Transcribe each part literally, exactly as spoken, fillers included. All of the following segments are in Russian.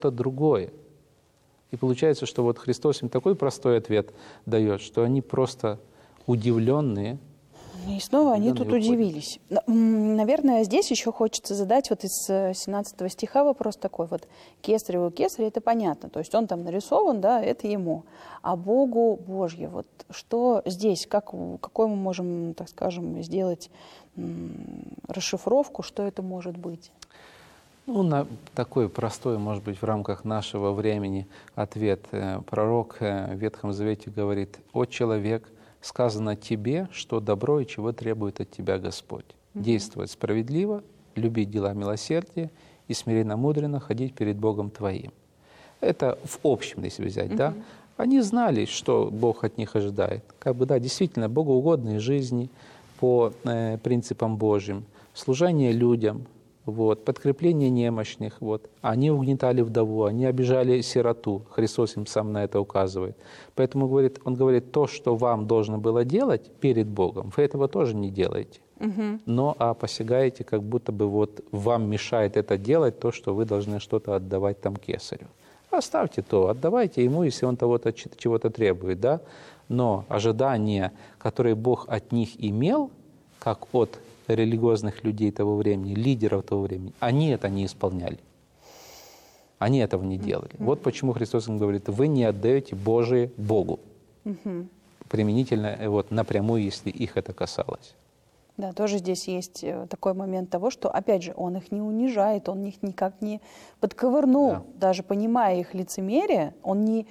другое. И получается, что вот Христос им такой простой ответ дает, что они просто удивленные. И снова они тут уходят. удивились. Наверное, здесь еще хочется задать вот из семнадцатого стиха вопрос такой. Вот кесареву кесарь, это понятно. То есть он там нарисован, да, это ему. А Богу Божье, вот что здесь, как, какой мы можем, так скажем, сделать расшифровку, что это может быть? Ну, на такой простой, может быть, в рамках нашего времени ответ. Пророк в Ветхом Завете говорит: «О человек, сказано тебе, что добро и чего требует от тебя Господь. Mm-hmm. Действовать справедливо, любить дела милосердия и смиренно-мудренно ходить перед Богом твоим». Это в общем, если взять, mm-hmm. да? Они знали, что Бог от них ожидает. Как бы, да, действительно, богоугодные жизни по э, принципам Божьим, служение людям, вот, подкрепление немощных. Вот. Они угнетали вдову, они обижали сироту. Христос им сам на это указывает. Поэтому говорит, он говорит, то, что вам должно было делать перед Богом, вы этого тоже не делаете. Угу. Но а посягаете, как будто бы вот вам мешает это делать, то, что вы должны что-то отдавать там кесарю. Оставьте то, отдавайте ему, если он того-то, чего-то требует. Да? Но ожидания, которые Бог от них имел, как от религиозных людей того времени, лидеров того времени, они это не исполняли. Они этого не делали. Mm-hmm. Вот почему Христос им говорит, вы не отдаете Божие Богу. Mm-hmm. Применительно вот, напрямую, если их это касалось. Да, тоже здесь есть такой момент того, что, опять же, он их не унижает, он их никак не подковырнул. Да. Даже понимая их лицемерие, он не...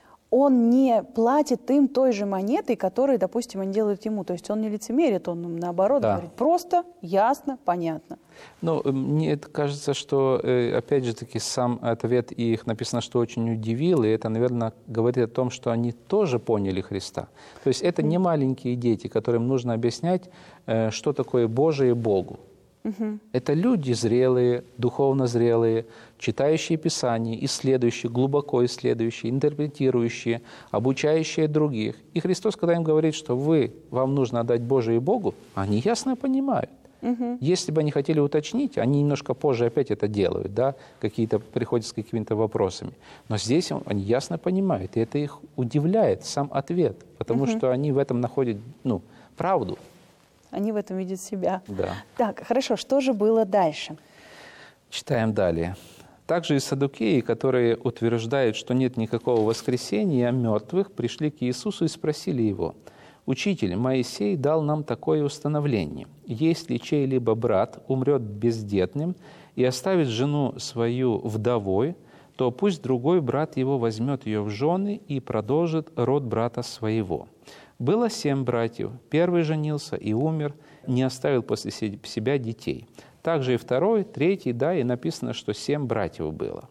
Он не платит им той же монетой, которую, допустим, они делают ему. То есть он не лицемерит, он им наоборот да. говорит просто, ясно, понятно. Ну, мне кажется, что, опять же таки, сам ответ их написано, что очень удивил, и это, наверное, говорит о том, что они тоже поняли Христа. То есть это не маленькие дети, которым нужно объяснять, что такое Божие Богу. Угу. Это люди зрелые, духовно зрелые, читающие Писание, исследующие, глубоко исследующие, интерпретирующие, обучающие других. И Христос, когда им говорит, что вы, вам нужно отдать Божие Богу, они ясно понимают. Угу. Если бы они хотели уточнить, они немножко позже опять это делают, да, какие-то приходят с какими-то вопросами. Но здесь они ясно понимают, и это их удивляет, сам ответ, потому угу. что они в этом находят, ну, правду. Они в этом видят себя. Да. Так, хорошо, что же было дальше? Читаем далее. Также и саддукеи, которые утверждают, что нет никакого воскресения мертвых, пришли к Иисусу и спросили его: «Учитель, Моисей дал нам такое установление. Если чей-либо брат умрет бездетным и оставит жену свою вдовой, то пусть другой брат его возьмет ее в жены и продолжит род брата своего. Было семь братьев. Первый женился и умер, не оставил после себя детей. Также и второй, третий, да, и написано, что семь братьев было».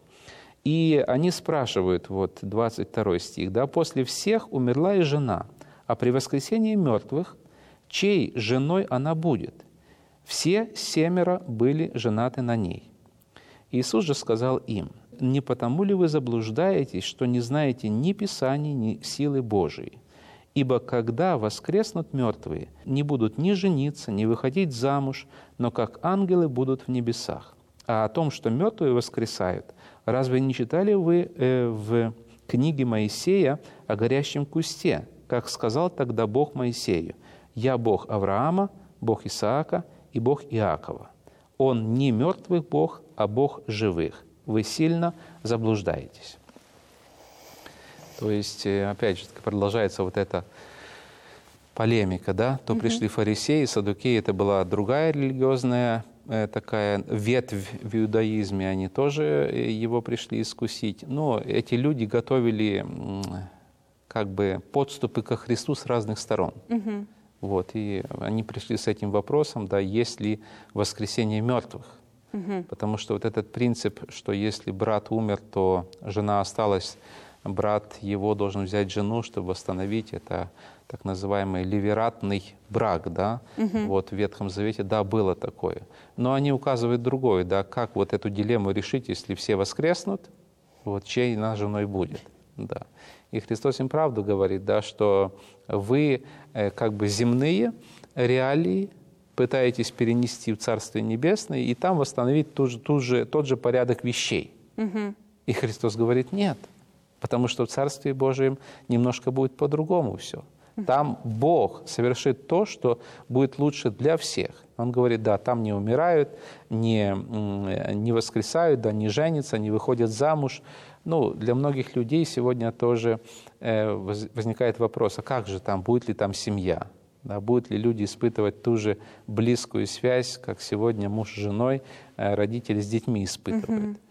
И они спрашивают, вот двадцать второй стих, да, «После всех умерла и жена, а при воскресении мертвых, чьей женой она будет? Все семеро были женаты на ней». Иисус же сказал им: «Не потому ли вы заблуждаетесь, что не знаете ни Писаний, ни силы Божией? Ибо когда воскреснут мертвые, не будут ни жениться, ни выходить замуж, но как ангелы будут в небесах. А о том, что мертвые воскресают, разве не читали вы э, в книге Моисея о горящем кусте, как сказал тогда Бог Моисею: «Я Бог Авраама, Бог Исаака и Бог Иакова». Он не мертвых Бог, а Бог живых. Вы сильно заблуждаетесь». То есть, опять же, продолжается вот эта полемика, да? То mm-hmm. пришли фарисеи, саддукеи, это была другая религиозная э, такая ветвь в иудаизме, они тоже его пришли искусить. Но эти люди готовили как бы подступы ко Христу с разных сторон. Mm-hmm. Вот, и они пришли с этим вопросом, да, есть ли воскресение мертвых? Mm-hmm. Потому что вот этот принцип, что если брат умер, то жена осталась, брат его должен взять жену, чтобы восстановить, это так называемый левератный брак, да, угу. вот в Ветхом Завете, да, было такое. Но они указывают другое, да, как вот эту дилемму решить, если все воскреснут, вот чьей она женой будет, да. И Христос им правду говорит, да, что вы э, как бы земные реалии пытаетесь перенести в Царствие Небесное и там восстановить ту же, ту же, тот же порядок вещей. Угу. И Христос говорит, нет, потому что в Царстве Божьем немножко будет по-другому все. Там Бог совершит то, что будет лучше для всех. Он говорит, да, там не умирают, не, не воскресают, да, не женятся, не выходят замуж. Ну, для многих людей сегодня тоже э, возникает вопрос, а как же там, будет ли там семья? Да, будут ли люди испытывать ту же близкую связь, как сегодня муж с женой, э, родители с детьми испытывают? Mm-hmm.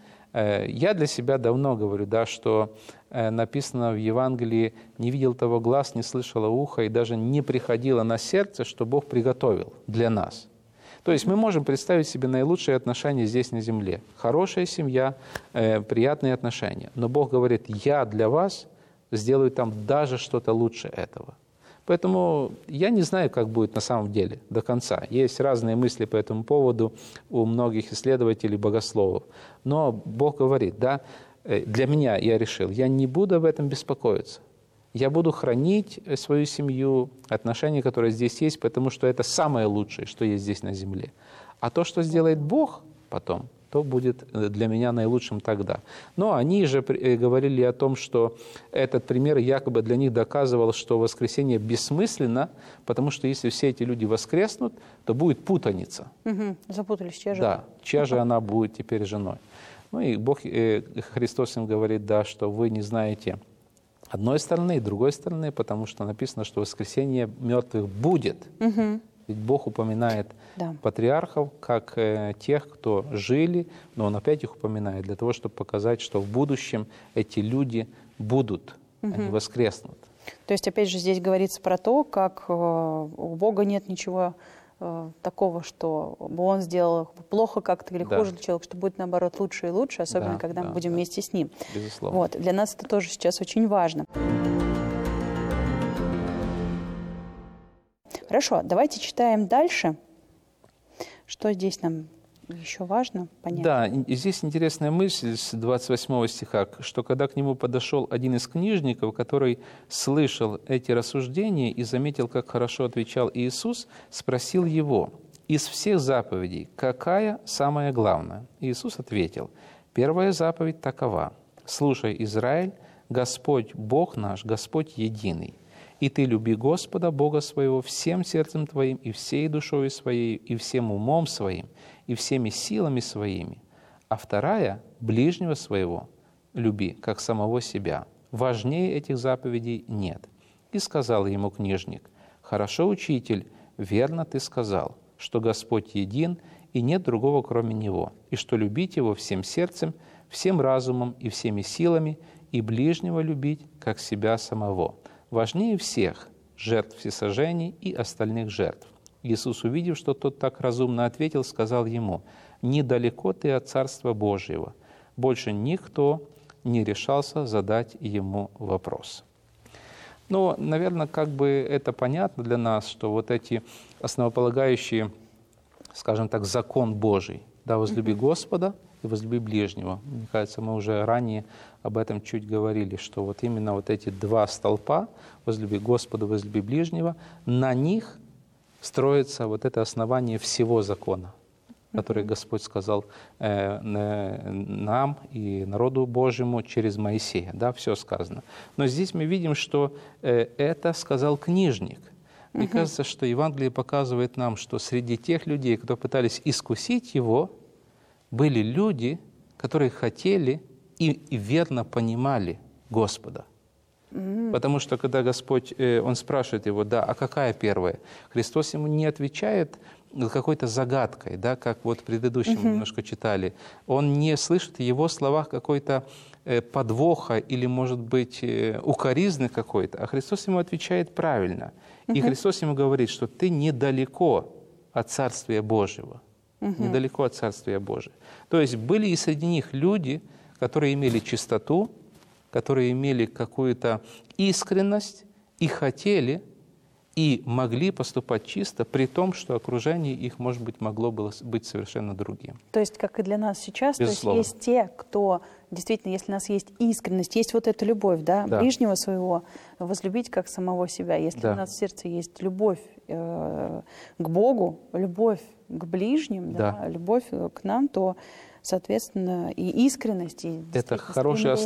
Я для себя давно говорю, да, что написано в Евангелии, не видел того глаз, не слышало ухо, и даже не приходило на сердце, что Бог приготовил для нас. То есть мы можем представить себе наилучшие отношения здесь на земле. Хорошая семья, приятные отношения. Но Бог говорит, я для вас сделаю там даже что-то лучше этого. Поэтому я не знаю, как будет на самом деле до конца. Есть разные мысли по этому поводу у многих исследователей, богословов. Но Бог говорит, да, для меня я решил, я не буду об этом беспокоиться. Я буду хранить свою семью, отношения, которые здесь есть, потому что это самое лучшее, что есть здесь на земле. А то, что сделает Бог потом, то будет для меня наилучшим тогда. Но они же говорили о том, что этот пример якобы для них доказывал, что воскресение бессмысленно, потому что если все эти люди воскреснут, то будет путаница. Угу. Запутались, чья же? Да, чья же она будет теперь женой. Ну и Бог, Христос им говорит, да, что вы не знаете одной стороны и другой стороны, потому что написано, что воскресение мертвых будет. Угу. Ведь Бог упоминает да. патриархов как э, тех, кто жили, но Он опять их упоминает для того, чтобы показать, что в будущем эти люди будут, угу. они воскреснут. То есть, опять же, здесь говорится про то, как э, у Бога нет ничего э, такого, что бы Он сделал плохо как-то или да. хуже для человека, что будет, наоборот, лучше и лучше, особенно, да, когда да, мы будем да. вместе с Ним. Безусловно. Вот. Для нас это тоже сейчас очень важно. Хорошо, давайте читаем дальше. Что здесь нам еще важно понять? Да, и здесь интересная мысль с двадцать восьмого стиха, что когда к нему подошел один из книжников, который слышал эти рассуждения и заметил, как хорошо отвечал Иисус, спросил его, из всех заповедей какая самая главная? Иисус ответил, первая заповедь такова, слушай, Израиль, Господь Бог наш, Господь единый. И ты люби Господа, Бога своего, всем сердцем твоим, и всей душой своей, и всем умом своим, и всеми силами своими. А вторая – ближнего своего люби, как самого себя. Важнее этих заповедей нет. И сказал ему книжник, «Хорошо, учитель, верно ты сказал, что Господь един, и нет другого, кроме Него, и что любить Его всем сердцем, всем разумом и всеми силами, и ближнего любить, как себя самого». Важнее всех жертв всесожжений и остальных жертв. Иисус, увидев, что тот так разумно ответил, сказал ему, «Недалеко ты от Царства Божьего». Больше никто не решался задать ему вопрос. Ну, наверное, как бы это понятно для нас, что вот эти основополагающие, скажем так, закон Божий, да, возлюби Господа и возлюби ближнего. Мне кажется, мы уже ранее об этом чуть говорили, что вот именно вот эти два столпа, возлюби Господа, возлюби ближнего, на них строится вот это основание всего закона, который Господь сказал э, нам и народу Божьему через Моисея. Да, все сказано. Но здесь мы видим, что э, это сказал книжник. Мне uh-huh. кажется, что Евангелие показывает нам, что среди тех людей, кто пытались искусить его, были люди, которые хотели и, и верно понимали Господа. Mm-hmm. Потому что, когда Господь, э, Он спрашивает его, да, а какая первая? Христос ему не отвечает какой-то загадкой, да, как вот в предыдущем mm-hmm. немножко читали. Он не слышит в его словах какой-то э, подвоха или, может быть, э, укоризны какой-то, а Христос ему отвечает правильно. Mm-hmm. И Христос ему говорит, что ты недалеко от Царствия Божьего. Mm-hmm. Недалеко от Царствия Божьего. То есть были и среди них люди, которые имели чистоту, которые имели какую-то искренность и хотели, и могли поступать чисто, при том, что окружение их, может быть, могло было быть совершенно другим. То есть, как и для нас сейчас, Безусловно. То есть, есть те, кто действительно, если у нас есть искренность, есть вот эта любовь, да, да. ближнего своего возлюбить как самого себя. Если да. у нас в сердце есть любовь э, к Богу, любовь к ближним, да. Да, любовь к нам, то соответственно, и искренность, и это хорошая